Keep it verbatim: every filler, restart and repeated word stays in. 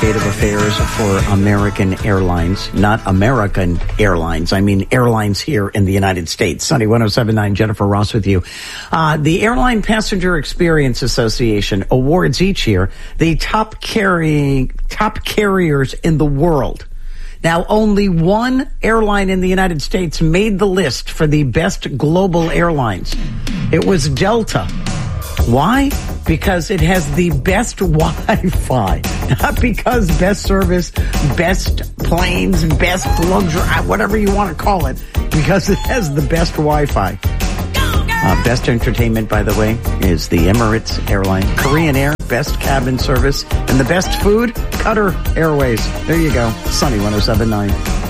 state of affairs for American Airlines, not American Airlines. I mean airlines here in the United States. Sunny one oh seven point nine, Jennifer Ross with you. Uh, the Airline Passenger Experience Association awards each year the top carrying, top carriers in the world. Now, only one airline in the United States made the list for the best global airlines. It was Delta. Why? Because it has the best Wi-Fi. Not because best service, best planes, best luxury, whatever you want to call it. Because it has the best Wi-Fi. Uh, best entertainment, by the way, is the Emirates airline. Korean Air, best cabin service. And the best food, Qatar Airways. There you go. Sunny one oh seven point nine.